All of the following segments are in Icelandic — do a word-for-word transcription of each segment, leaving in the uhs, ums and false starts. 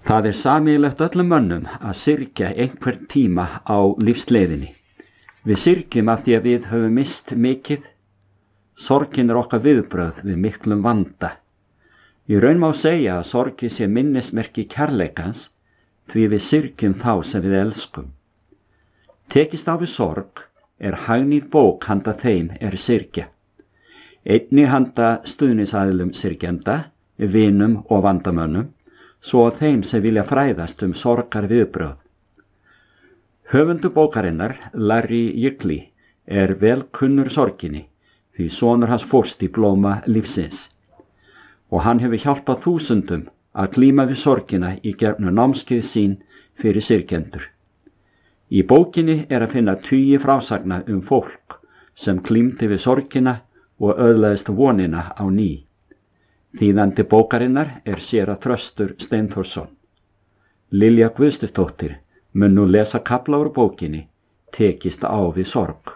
Það er sameiginlegt öllum mönnum að syrgja einhvern tíma á lífsleiðinni. Við syrgjum af því að við höfum mist mikið. Sorgin er okkar viðbrögð við miklum vanda. Í raun má segja að sorgi sé minnismerki kærleikans því við syrgjum þá sem við elskum. Tekist á við sorg er hagnýt bók handa þeim er syrgja. Einnig handa stuðningsaðilum syrgjenda, vinum og vandamönnum, svo að þeim sem vilja fræðast um sorgar viðbrögð. Höfundu bókarinnar, Larry Yigley, er vel kunnur sorginni því sonur hans fórst í blóma lífsins og hann hefur hjálpað þúsundum að glíma við sorgina í gegnum námskeið sín fyrir syrgjendur. Í bókinni er að finna tugi frásagna um fólk sem glímdi við sorgina og öðlaðist vonina á ný. Þýðandi bókarinnar er séra Þröstur Steinþórsson. Lilja Guðstusdóttir mun nú lesa kafla úr bókinni Tekist á við sorg.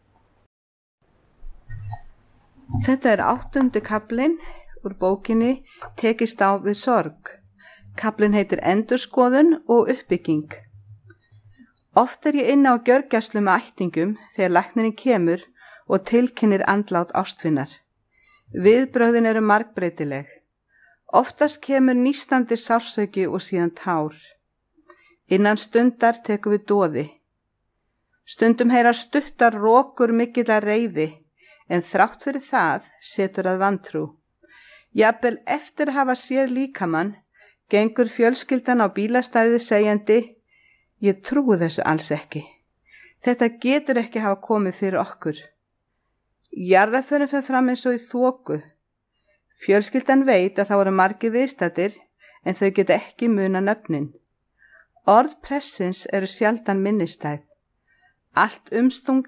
Þetta er áttundi kaflinn úr bókinni Tekist á við sorg. Kaflinn heitir Endurskoðun og uppbygging. Oft er ég inni á gjörgæslu með ættingum þegar læknirinn kemur og tilkynnir andlát ástvinnar. Viðbrögðin eru margbreytileg. Oftast kemur nístandi sársauki og síðan tár. Innan stundar tekum við doði. Stundum heyra stuttar rokur mikillar reiði, en þrátt fyrir það setur að vantrú. Jafnvel eftir að hafa séð líkamann, gengur fjölskyldan á bílastæðið segjandi: Ég trúi þessu alls ekki. Þetta getur ekki hafa komið fyrir okkur. Jarðarförin fer fram eins og í þoku. Fjölskyldan veit að þá eru margir viðstaddir, en þau geta ekki muna nöfnin. Orð pressins eru sjaldan minnistæð. Allt umstung...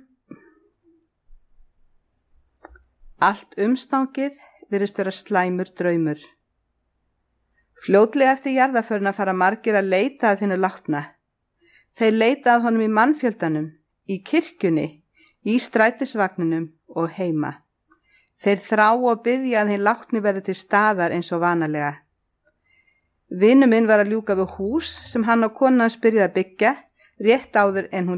Allt umstangið virðist vera slæmur draumur. Fljótlega eftir jarðarförina fara margir að leita að þínu látna. Þeir leita að honum í mannfjöldanum, í kirkjunni, í strætisvagninum og heima. Þeir þrá og biðja að hinn látni verði til staðar eins og vanalega. Vinur minn var að ljúka við hús sem hann og konan hans byrjaði að byggja rétt áður en hún